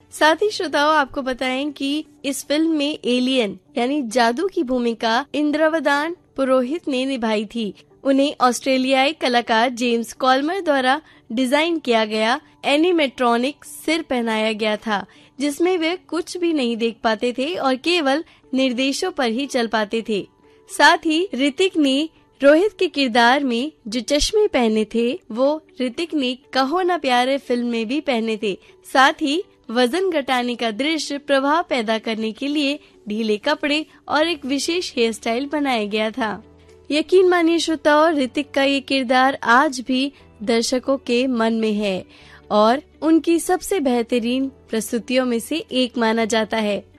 साथ ही श्रोताओं आपको बताएं कि इस फिल्म में एलियन यानी जादू की भूमिका इंद्रवदान पुरोहित ने निभाई थी। उन्हें ऑस्ट्रेलियाई कलाकार जेम्स कॉल्मर द्वारा डिजाइन किया गया एनिमेट्रॉनिक सिर पहनाया गया था, जिसमें वे कुछ भी नहीं देख पाते थे और केवल निर्देशों पर ही चल पाते थे। साथ ही ऋतिक ने रोहित के किरदार में जो चश्मे पहने थे वो ऋतिक ने कहो ना प्यारे फिल्म में भी पहने थे। साथ ही वजन घटाने का दृश्य प्रभाव पैदा करने के लिए ढीले कपड़े और एक विशेष हेयर स्टाइल बनाया गया था। यकीन मानिए श्रोताओं, ऋतिक का ये किरदार आज भी दर्शकों के मन में है और उनकी सबसे बेहतरीन प्रस्तुतियों में से एक माना जाता है।